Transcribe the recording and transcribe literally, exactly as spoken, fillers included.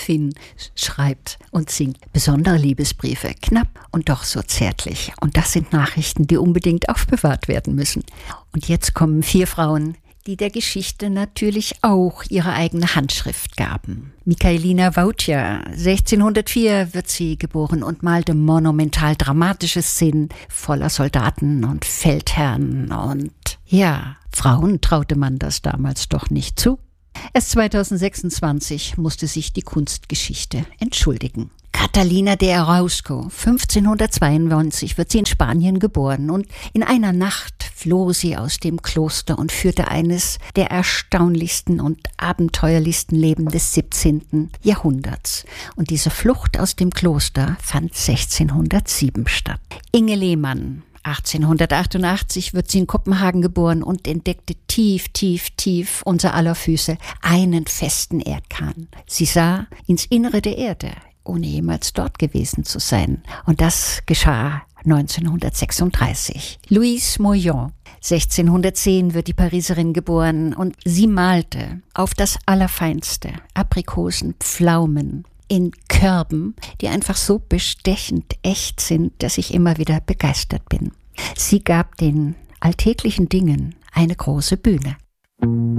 Fotografin, schreibt und singt besondere Liebesbriefe, knapp und doch so zärtlich. Und das sind Nachrichten, die unbedingt aufbewahrt werden müssen. Und jetzt kommen vier Frauen, die der Geschichte natürlich auch ihre eigene Handschrift gaben. Michaelina Waucha, sechzehnhundertvier wird sie geboren und malte monumental dramatische Szenen voller Soldaten und Feldherren. Und ja, Frauen traute man das damals doch nicht zu. Erst zweitausendsechsundzwanzig musste sich die Kunstgeschichte entschuldigen. Catalina de Arausco, fünfzehnhundertzweiundneunzig wird sie in Spanien geboren und in einer Nacht floh sie aus dem Kloster und führte eines der erstaunlichsten und abenteuerlichsten Leben des siebzehnten Jahrhunderts. Und diese Flucht aus dem Kloster fand sechzehnhundertsieben statt. Inge Lehmann, achtzehnhundertachtundachtzig wird sie in Kopenhagen geboren und entdeckte tief, tief, tief unter aller Füße einen festen Erdkern. Sie sah ins Innere der Erde, ohne jemals dort gewesen zu sein. Und das geschah neunzehnhundertsechsunddreißig. Louise Moyon, sechzehnhundertzehn wird die Pariserin geboren und sie malte auf das Allerfeinste Aprikosen, Pflaumen in Körben, die einfach so bestechend echt sind, dass ich immer wieder begeistert bin. Sie gab den alltäglichen Dingen eine große Bühne.